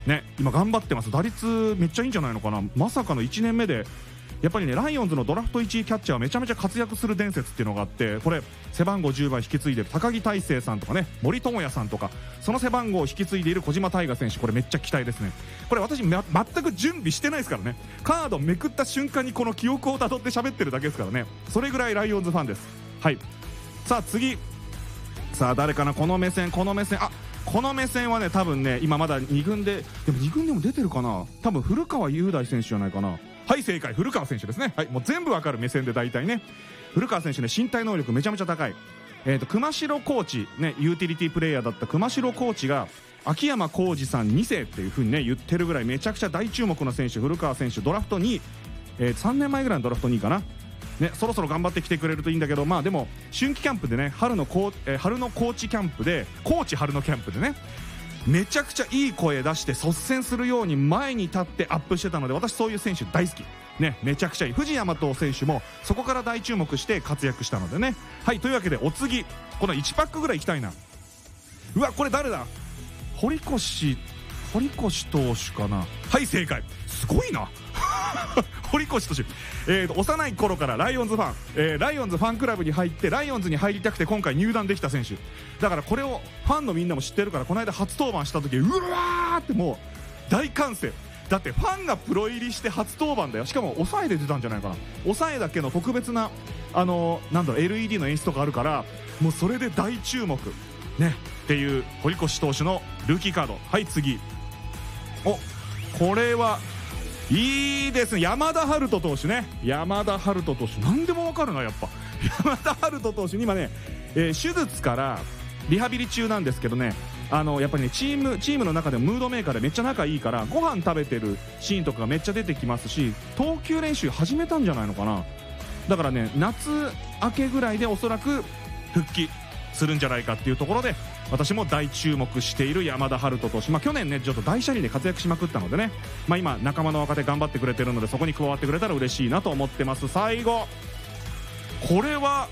ね、今頑張ってます。打率めっちゃいいんじゃないのかな。まさかの1年目でやっぱりね、ライオンズのドラフト1位キャッチャーはめちゃめちゃ活躍する伝説っていうのがあって、これ背番号10番引き継いでる高木大成さんとかね、森友哉さんとか、その背番号を引き継いでいる小島大河選手、これめっちゃ期待ですね。これ私、全く準備してないですからね。カードめくった瞬間にこの記憶をたどって喋ってるだけですからね。それぐらいライオンズファンです。はい、さあ次、さあ誰かな、この目線、この目線はね、多分ね、今まだ2軍で、でも2軍でも出てるかな、多分古川雄大選手じゃないかな。はい、正解、古川選手ですね。はい、もう全部わかる目線で大体ね。古川選手ね、身体能力めちゃめちゃ高い。熊代コーチね、ユーティリティプレイヤーだった熊代コーチが秋山浩二さん2世っていう風にね言ってるぐらいめちゃくちゃ大注目の選手、古川選手ドラフト2位、3年前ぐらいのドラフト2位かな。ね、そろそろ頑張ってきてくれるといいんだけど、まあでも春季キャンプでね、春の高知キャンプで、高知春のキャンプでね、めちゃくちゃいい声出して率先するように前に立ってアップしてたので、私そういう選手大好きね、めちゃくちゃいい。藤山と選手もそこから大注目して活躍したのでね。はい、というわけでお次、この1パックぐらいいきたいな。うわ、これ誰だ、堀越投手かな。はい、正解、すごいな堀越投手、幼い頃からライオンズファン、ライオンズファンクラブに入ってライオンズに入りたくて今回入団できた選手だから、これをファンのみんなも知ってるから、この間初登板した時うわーってもう大歓声だって、ファンがプロ入りして初登板だよ。しかも抑えで出たんじゃないかな。抑えだけの特別ななんだろう、 LED の演出とかあるから、もうそれで大注目ねっていう堀越投手のルーキーカード。はい、次、お、これはいいですね、山田陽翔投手ね。山田陽翔投手何でも分かるな、やっぱ山田陽翔投手に今ね、手術からリハビリ中なんですけどね、やっぱりね、チームの中でもムードメーカーでめっちゃ仲いいから、ご飯食べてるシーンとかがめっちゃ出てきますし、投球練習始めたんじゃないのかな。だからね、夏明けぐらいでおそらく復帰するんじゃないかっていうところで、私も大注目している山田陽翔投手、去年ねちょっと大車輪で活躍しまくったのでね、今仲間の若手頑張ってくれてるので、そこに加わってくれたら嬉しいなと思ってます。最後、これは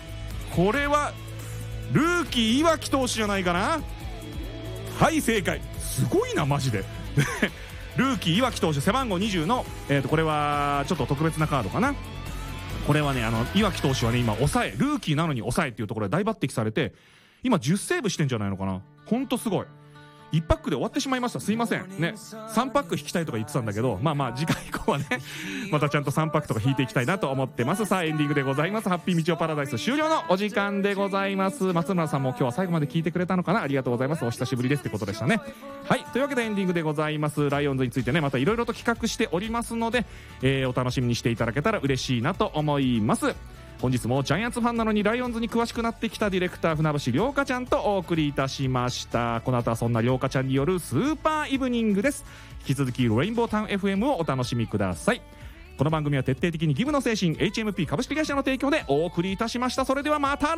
ルーキー岩城投手じゃないかな。はい、正解、すごいなマジでルーキー岩城投手、背番号20の、これはちょっと特別なカードかな。これはね、岩城投手はね、今抑え、ルーキーなのに抑えっていうところで大抜擢されて、今10セーブしてんじゃないのかな。ほんとすごい。1パックで終わってしまいました、すいませんね。3パック引きたいとか言ってたんだけど、次回以降はねまたちゃんと3パックとか引いていきたいなと思ってます。さあ、エンディングでございます。ハッピーみちおパラダイス終了のお時間でございます。松村さんも今日は最後まで聞いてくれたのかな。ありがとうございます。お久しぶりですってことでしたね。はい、というわけでエンディングでございます。ライオンズについてね、またいろいろと企画しておりますので、お楽しみにしていただけたら嬉しいなと思います。本日もジャイアンツファンなのにライオンズに詳しくなってきたディレクター船橋涼香ちゃんとお送りいたしました。この後はそんな涼香ちゃんによるスーパーイブニングです。引き続きレインボータウン FM をお楽しみください。この番組は徹底的にギブの精神 HMP 株式会社の提供でお送りいたしました。それではまた